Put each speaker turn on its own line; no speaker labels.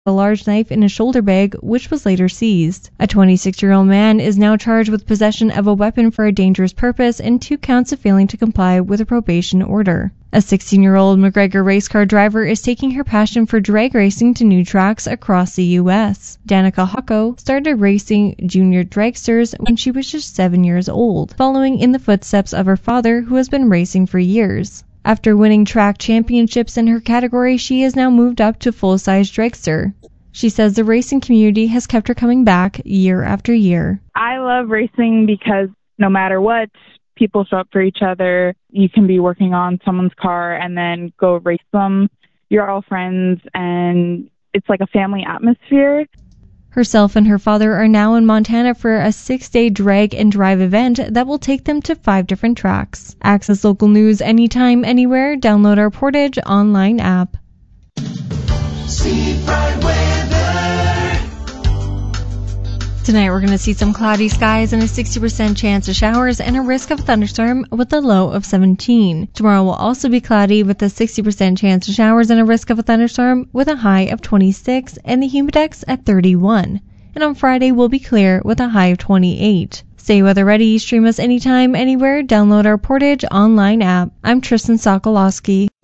a large knife in his shoulder bag, which was later seized. A 26-year-old man is now charged with possession of a weapon for a dangerous purpose and 2 counts of failing to comply with a probation order. A 16-year-old McGregor race car driver is taking her passion for drag racing to new tracks across the U.S. Danica Hocko started racing junior dragsters when she was just 7 years old, following in the footsteps of her father, who has been racing for years. After winning track championships in her category, she has now moved up to full-size dragster. She says the racing community has kept her coming back year after year.
I love racing because no matter what, people show up for each other. You can be working on someone's car and then go race them. You're all friends, and it's like a family atmosphere.
Herself and her father are now in Montana for a 6-day drag and drive event that will take them to 5 different tracks. Access local news anytime, anywhere. Download our Portage online app. Tonight we're going to see some cloudy skies and a 60% chance of showers and a risk of a thunderstorm with a low of 17. Tomorrow will also be cloudy with a 60% chance of showers and a risk of a thunderstorm with a high of 26 and the humidex at 31. And on Friday will be clear with a high of 28. Stay weather ready. Stream us anytime, anywhere. Download our Portage online app. I'm Tristan Sokolowski.